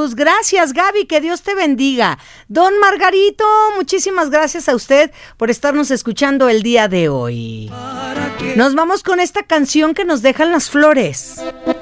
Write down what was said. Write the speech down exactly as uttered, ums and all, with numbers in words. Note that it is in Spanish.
Veracruz. Gracias, Gaby, que Dios te bendiga. Don Margarito, muchísimas gracias a usted por estarnos escuchando el día de hoy. Nos vamos con esta canción que nos dejan las flores.